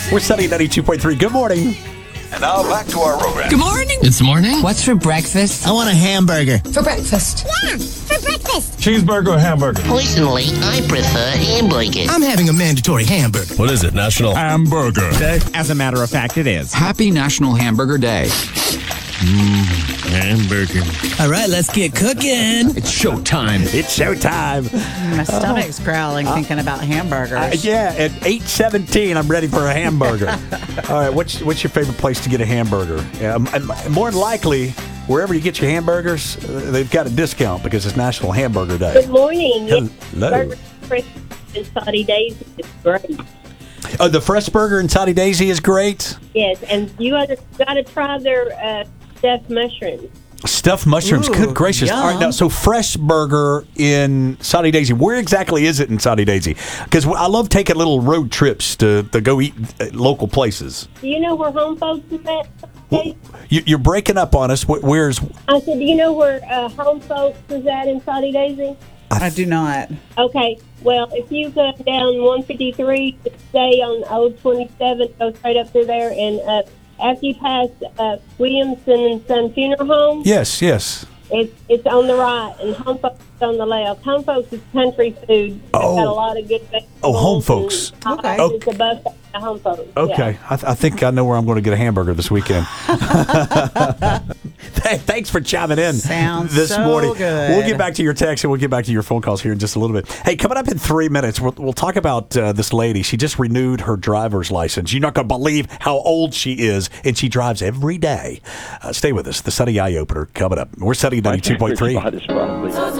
We're Sunny 92.3. Good morning. And now back to our program. Good morning. It's morning. What's for breakfast? I want a hamburger. For breakfast. Yeah, for breakfast. Cheeseburger or hamburger? Personally, I prefer hamburger. I'm having a mandatory hamburger. What is it, National Hamburger Day? As a matter of fact, it is. Happy National Hamburger Day. Hamburger. All right, let's get cooking. It's showtime. It's showtime. My stomach's growling thinking about hamburgers. Yeah, at 8:17, I'm ready for a hamburger. All right, what's your favorite place to get a hamburger? More than likely, wherever you get your hamburgers, they've got a discount because it's National Hamburger Day. Good morning. Hello. Burger Fresh and Saudi Daisy is great. The Fresh Burger in Saudi Daisy is great. Yes, and you got to try their stuffed mushrooms. Stuffed mushrooms, Ooh, good gracious. yum. All right, now, so Fresh Burger in Saudi Daisy, where exactly is it in Saudi Daisy? Because I love taking little road trips to go eat at local places. Do you know where Home Folks is at? You're breaking up on us. Where's... I said, do you know where Home Folks is at in Saudi Daisy? I do not. Okay, well, if you go down 153, stay on Old 27, go straight up through there, and after you pass Williamson and Son Funeral Home, Yes. it's on the right, and Home Folks is on the left. Home Folks is country food. They've got a lot of good vegetables. Home Folks. Okay. It's a buffet at Home Folks. Okay, Yeah. I think I know where I'm going to get a hamburger this weekend. Thanks for chiming in Sounds this so morning. good. We'll get back to your text and we'll get back to your phone calls here in just a little bit. Hey, coming up in 3 minutes, we'll talk about this lady. She just renewed her driver's license. You're not going to believe how old she is, and she drives every day. Stay with us. The Sunny Eye Opener coming up. We're Sunny 92.3.